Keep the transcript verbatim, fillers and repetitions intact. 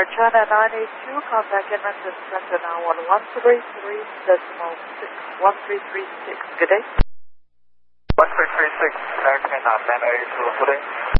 Air China nine eight two, contact Edmonton Center now on one three three decimal six, one three three six. Good day. one three three six, Air China nine eight two, good day.